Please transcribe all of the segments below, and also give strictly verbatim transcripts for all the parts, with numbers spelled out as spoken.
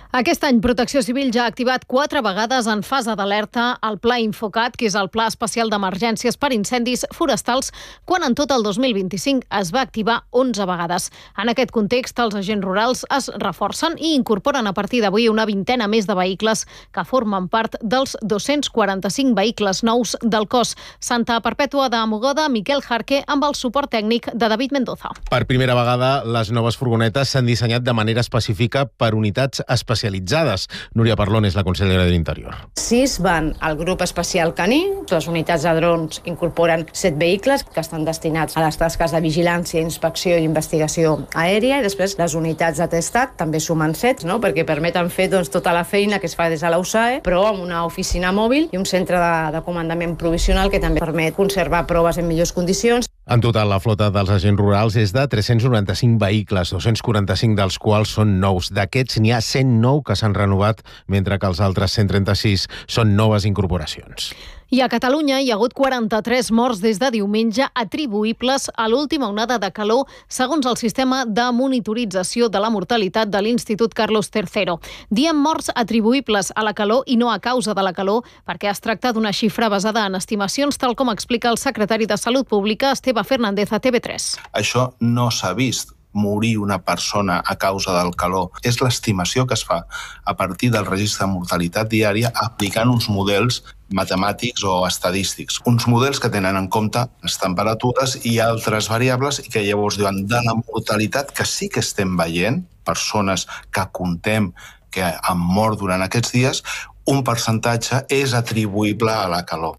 Aquest any, Protecció Civil ja ha activat quatre vegades en fase d'alerta el Pla Infocat, que és el Pla Especial d'Emergències per Incendis Forestals, quan en tot el dos mil vint-i-cinc es va activar onze vegades. En aquest context, els agents rurals es reforcen i incorporen a partir d'avui una vintena més de vehicles que formen part dels dos-cents quaranta-cinc vehicles nous del cos. Santa Perpètua de Mogoda, Miquel Jarque, amb el suport tècnic de David Mendoza. Per primera vegada, les noves furgonetes s'han dissenyat de manera específica per unitats especialitzades. Núria Parlon és la consellera de l'Interior. Sis van al grup especial caní. Les unitats de drons incorporen set vehicles que estan destinats a les tasques de vigilància, inspecció i investigació aèria, i després les unitats de testat també sumen set, no? perquè permeten fer doncs, tota la feina que es fa des de la U S A E, però amb una oficina mòbil i un centre de, de comandament provisional que també permet conservar proves en millors condicions. En total, la flota dels agents rurals és de tres-cents noranta-cinc vehicles, dos-cents quaranta-cinc dels quals són nous. D'aquests n'hi ha cent nou que s'han renovat, mentre que els altres cent trenta-sis són noves incorporacions. I a Catalunya hi ha hagut quaranta-tres morts des de diumenge atribuïbles a l'última onada de calor, segons el sistema de monitorització de la mortalitat de l'Institut Carlos tercero. Diem morts atribuïbles a la calor i no a causa de la calor, perquè es tracta d'una xifra basada en estimacions, tal com explica el secretari de Salut Pública, Esteve Fernández, a T V tres. Això no s'ha vist. Morir una persona a causa del calor és l'estimació que es fa a partir del registre de mortalitat diària aplicant uns models matemàtics o estadístics. Uns models que tenen en compte les temperatures i altres variables i que llavors diuen de la mortalitat que sí que estem veient, persones que contem que han mort durant aquests dies, un percentatge és atribuïble a la calor.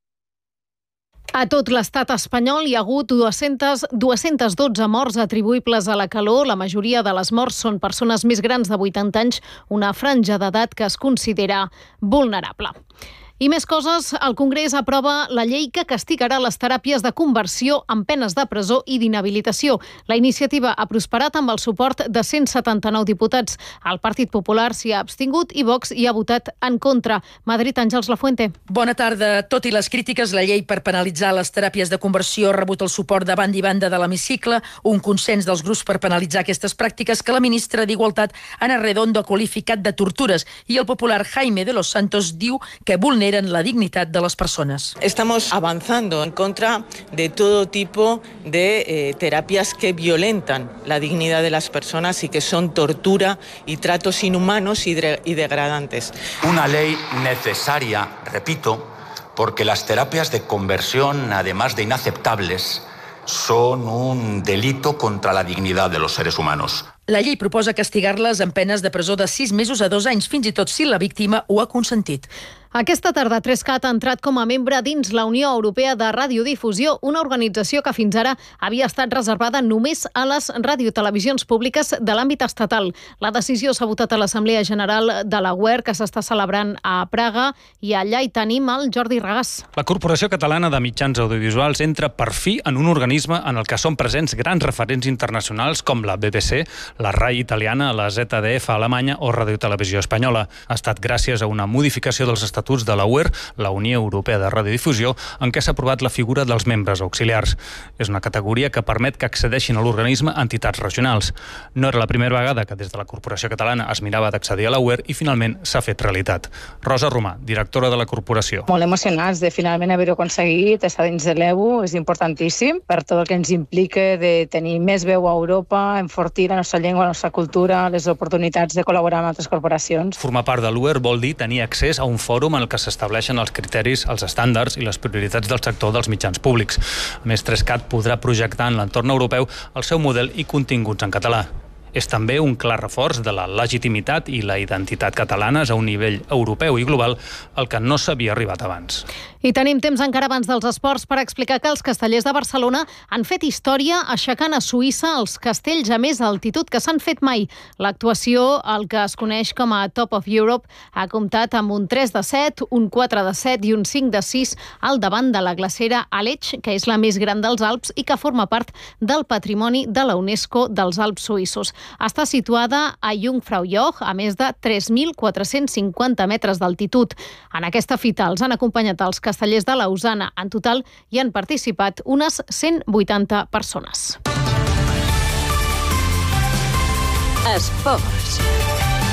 A tot l'estat espanyol hi ha hagut dues-centes, dues-centes dotze morts atribuïbles a la calor. La majoria de les morts són persones més grans de vuitanta anys, una franja d'edat que es considera vulnerable. I més coses, el Congrés aprova la llei que castigarà les teràpies de conversió amb penes de presó i d'inhabilitació. La iniciativa ha prosperat amb el suport de cent setanta-nou diputats. El Partit Popular s'hi ha abstingut i Vox hi ha votat en contra. Madrid, Àngels Lafuente. Bona tarda. Tot i les crítiques, la llei per penalitzar les teràpies de conversió ha rebut el suport de banda i banda de l'hemicicle, un consens dels grups per penalitzar aquestes pràctiques que la ministra d'Igualtat, Ana Redondo, ha qualificat de tortures, i el popular Jaime de los Santos diu que vulneren la dignitat de las personas. Estamos avanzando en contra de todo tipo de eh, terapias que violentan la dignidad de las personas y que son tortura y tratos inhumanos y, de, y degradantes. Una ley necesaria, repito, porque las terapias de conversión, además de inaceptables, son un delito contra la dignidad de los seres humanos. La llei proposa castigar-les amb penes de presó de sis mesos a dos anys, fins i tot si la víctima ho ha consentit. Aquesta tarda, tres cat ha entrat com a membre dins la Unió Europea de Radiodifusió, una organització que fins ara havia estat reservada només a les radiotelevisions públiques de l'àmbit estatal. La decisió s'ha votat a l'Assemblea General de la U E R, que s'està celebrant a Praga, i allà hi tenim el Jordi Regàs. La Corporació Catalana de Mitjans Audiovisuals entra per fi en un organisme en el que són presents grans referents internacionals com la B B C, la RAI italiana, la Z D F alemanya o Radiotelevisió espanyola. Ha estat gràcies a una modificació dels estatuts de la U E R, la Unió Europea de Radiodifusió, en què s'ha aprovat la figura dels membres auxiliars. És una categoria que permet que accedeixin a l'organisme entitats regionals. No era la primera vegada que des de la Corporació Catalana es mirava d'accedir a la U E R i finalment s'ha fet realitat. Rosa Romà, directora de la corporació. Molt emocionats de finalment haver-ho aconseguit, estar dins de l'E U, és importantíssim per tot el que ens implica de tenir més veu a Europa, enfortir la nostra llengua, la nostra cultura, les oportunitats de col·laborar amb altres corporacions. Formar part de l'U E R vol dir tenir accés a un fòrum en el que s'estableixen els criteris, els estàndards i les prioritats del sector dels mitjans públics. A més, tres cat podrà projectar en l'entorn europeu el seu model i continguts en català. És també un clar reforç de la legitimitat i la identitat catalanes a un nivell europeu i global al que no s'havia arribat abans. I tenim temps encara abans dels esports per explicar que els castellers de Barcelona han fet història aixecant a Suïssa els castells a més altitud que s'han fet mai. L'actuació, el que es coneix com a Top of Europe, ha comptat amb un tres de set, un quatre de set i un cinc de sis al davant de la glacera Aletsch, que és la més gran dels Alps i que forma part del patrimoni de la UNESCO dels Alps suïssos. Està situada a Jungfraujoch, a més de tres mil quatre-cents cinquanta metres d'altitud. En aquesta fita els han acompanyat els castellers de Lausana. En total hi han participat unes cent vuitanta persones. Esports.